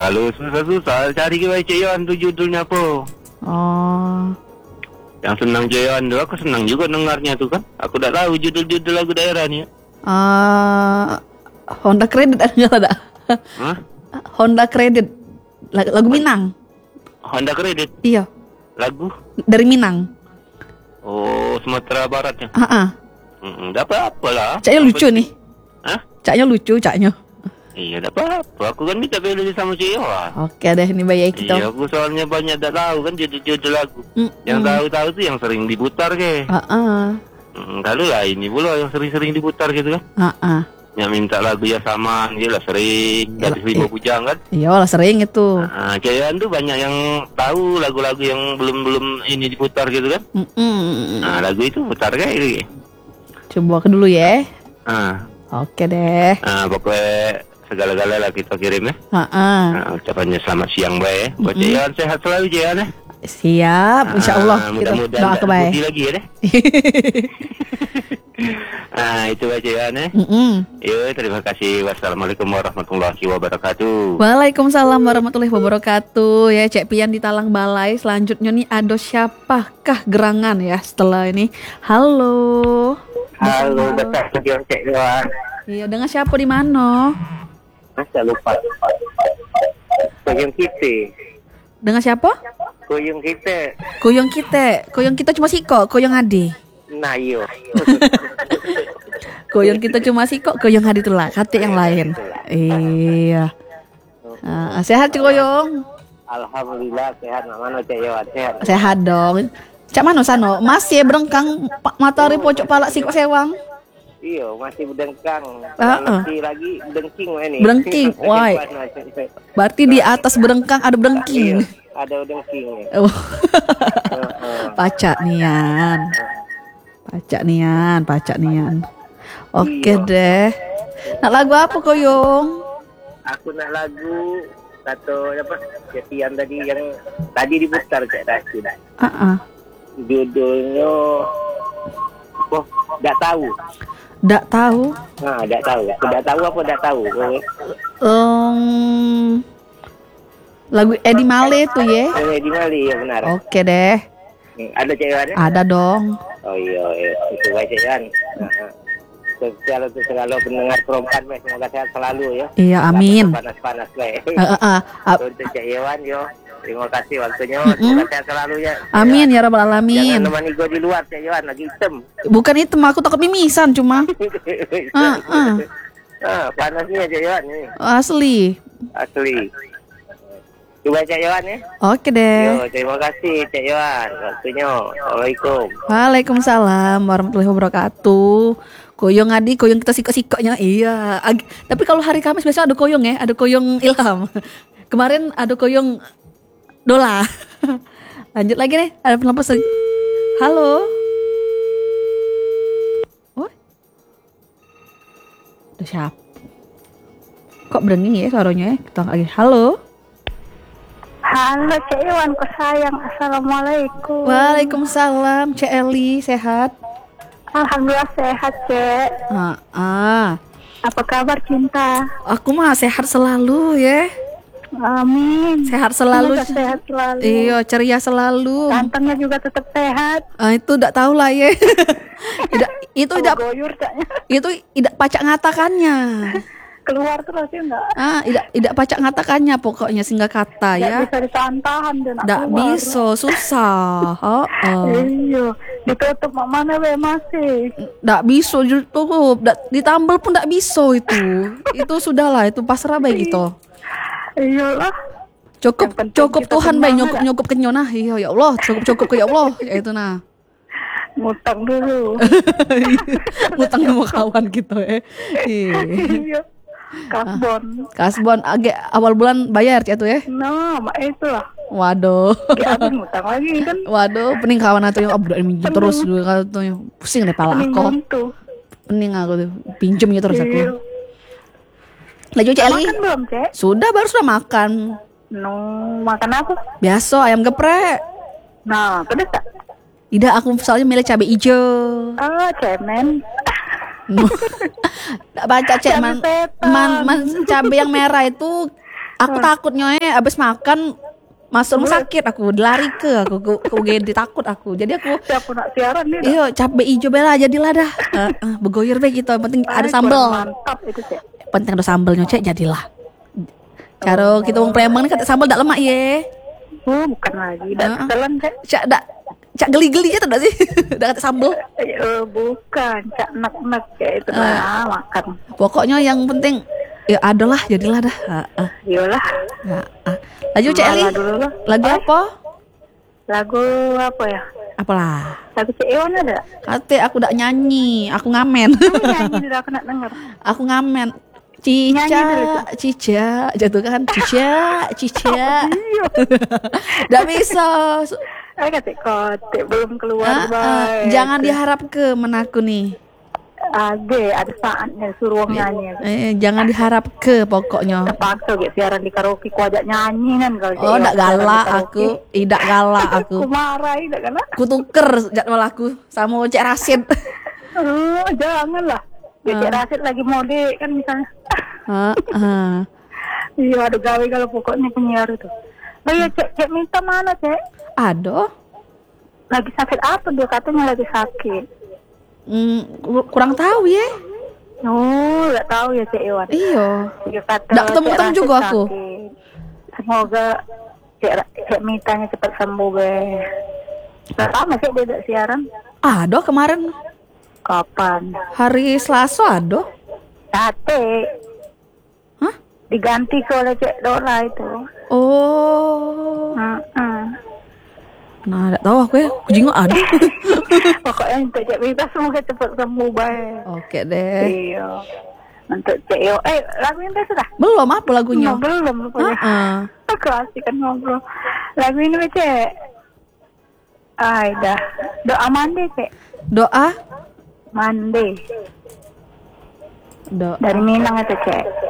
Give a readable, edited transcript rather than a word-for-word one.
Kalau susah-susah cari ke Ceyon tuh judulnya apa. Oh. Yang senang Ceyon tuh aku senang juga dengarnya tuh kan. Aku udah tahu judul-judul lagu daerah nih. Honda Credit ada. Hah? Honda Credit. Lagu Minang. Honda Credit. Iya. Lagu Dari Minang. Oh, Sumatera Barat ya. Dapat apa lah. Caknya lucu nih. Hah? Caknya lucu, caknya. Iya, dapat apa. Aku kan minta pilih sama Ceyon. Oke deh, ini bayi kita. Iya, aku soalnya banyak tak tahu kan judul-judul lagu. Yang tahu-tahu tuh yang sering diputar ke. Kalau lah ini pula yang sering-sering diputar gitu kan. Yang minta lagu ya sama, dia lah sering. Dari Lima Bujang kan. Iya lah sering itu. Ceyon tuh banyak yang tahu lagu-lagu yang belum ini diputar gitu kan. Nah, lagu itu putar kayak ini. Coba ke dulu ya. Oke deh. Pokoknya segala-gala lah kita kirim ya. Ucapannya selamat siang baik. Buat Ceyon sehat selalu Ceyon ya. Siap, insya Allah. Mudah-mudahan doa kebaik. lagi ya deh. Itu aja ya nih. Yuk, terima kasih. Wassalamualaikum warahmatullahi wabarakatuh. Waalaikumsalam warahmatullahi wabarakatuh. Ya, Cek Pian di Talang Balai. Selanjutnya nih ada siapakah gerangan ya setelah ini? Halo. Halo, betul Cek Doan. Iya, dengan siapa di mana? Masa lupa. Koyong kita. Dengan siapa? Koyong kita. Koyong kita cuma Siko, koyong Ade. Nah, iyo. Koyong kita cuma Siko, koyong Ade itu lah, kata yang lain. Iya. Sehat Cik Koyong? Alhamdulillah sehat. Mana Cek Yohan sehat? Sehat dong. Cak mana sano? Masih berengkang matahari pojok palak Siko sewang. Iya, masih berdengkang. Nanti lagi berdengking ini. Berdengking, why? Berarti di atas berengkang ada berdengking. Ada berdengking. Pacak nian. Oke deh. Nak lagu apa Koyong? Aku nak lagu satu apa? Jatian tadi yang tadi diputar Cak Rasid. Judulnya tak tahu. Tak tahu. Tak tahu. Tak tahu apa tak tahu? Lagu Edi Male tuh ya. Edi Male ya benar. Oke deh. Ada Ceyon? Ada dong. Oh iya, itu baik Ceyon. Selalu pendengar perempuan, semoga sehat selalu ya. Iya, amin. Panas-panas baik. Untuk Ceyon yo. Terima kasih waktunya. Semoga sehat selalu ya. Amin ya rabbal alamin. Jangan nemani gue di luar Ceyon, lagi hitam. Bukan hitam, aku takut mimisan cuma. Panasnya Ceyon nih. Asli. Coba Cek Yohan ya. Oke deh. Yo, terima kasih Cek Yohan waktunya. Assalamualaikum. Waalaikumsalam warahmatullahi wabarakatuh. Koyong Adi, koyong kita sikok-sikoknya. Iya. Tapi kalau hari Kamis biasanya ada koyong ya, ada koyong Ilham. Kemarin ada koyong Dola. Lanjut lagi nih, ada penelpon. Halo. Oh. Udah siap. Kok berenging ya suaranya ya? Kita lagi. Halo. Halo Cek Iwan, ku sayang. Assalamualaikum. Waalaikumsalam, Cek Eli, sehat? Alhamdulillah sehat, Cek. Apa kabar cinta? Aku mah sehat selalu ya. Amin. Sehat selalu. Sehat selalu. Iya, ceria selalu. Gantengnya juga tetap sehat. Itu tidak tahu lah ya. Itu tidak pacak ngatakannya. Keluar terus ya enggak? Tidak pacak ngatakannya pokoknya sehingga kata ya. Tidak bisa ditahan dan tidak bisa, susah. Iya, ditutup mana we masih. Tidak bisa ditutup, ditambal pun tidak bisa itu. Itu sudahlah, itu pasrah baik gitu. Iyalah. Cukup Tuhan baik nyukup kenyo nah. Iya ya Allah, cukup ke ya Allah. Ya itu nah. Ngutang dulu. Ngutang sama kawan gitu ya. Iya. Kasbon agak awal bulan bayar ya tuh ya. Nah, itulah. Waduh. Ya abis ngutang lagi kan. Waduh, pening kawan atuh yang abdul minjem terus dulu tuh pusing deh pala aku. Pening aku tuh pinjemnya terus aku. Lanjut Cek Eli. Makan belum, Cek? Sudah makan. Makan apa? Biasa ayam geprek. Nah, pedas tak? Tidak, aku soalnya milih cabai hijau. Cemen. Nggak baca Cek man cabai yang merah itu Aku takutnya abis makan masuk rumah sakit, aku lari ke UGD, takut aku. Jadi aku siapa nak siaran nih? Iya, cabai hijau bela jadilah dah. Begoyer be gitu, yang penting ada sambal. Mantap itu, Cek. Penting ada sambalnya, Cek, jadilah. Cara kita wong Palembang ni kata sambal dak lemak ye. Bukan lagi, dak telan, Cek. Cak geli-geli ya tak sih? Dak kata sambal. Bukan, cak nek-nek kayak itu lah makan. Pokoknya yang penting ya adalah jadilah dah. Iyalah. Laju Cek Eli. Lagu apa? Lagu apa ya? Apalah. Lagu Cek Iwan ada? Kate aku dak nyanyi, aku ngamen. Nyanyi udah aku nak denger. Aku ngamen. Cica, jatuh kan? Cica. Dak bisa. Kotek belum keluar, baik. Jangan diharap ke menaku nih. Ada saatnya suruh nyanyi. Jangan diharap ke pokoknya. Terpaksa gitu siaran di karaoke ku ajak nyanyi kan kalau. Oh, dak galak aku. Tidak galak aku. Aku marah tidak kan? Ku tuker jadwal aku sama Cek Rasid. Janganlah. Cek Rasid lagi mode kan misalnya. Iya, ada gawe kalau pokoknya penyiar itu. Oh iya, Cek minta mana, Cek? Aduh. Lagi sakit apa dia katanya lagi sakit? Kurang tahu ya. Oh, nggak tahu ya Cek Iwan. Iya. Nggak ketemu juga aku. Semoga Cek Mitanya cepat sembuh be. Berapa masih dia siaran? Aduh kemarin. Kapan? Hari Selasa aduh. Sate. Hah? Diganti oleh Cek Dora itu. Oh. Nah, enggak tahu aku ya. Kucing ada. Pokoknya untuk Cek Mita semoga cepat sembuh baik. Oke deh. Iya. Untuk Cek Yo. Lagu ini sudah? Belum, apa lagunya? Belum rupanya. Aku asik kan ngobrol. Lagu ini Cek. Dah. Doa mandi Cek. Doa? Mandi. Doa. Dari Minang itu Cek.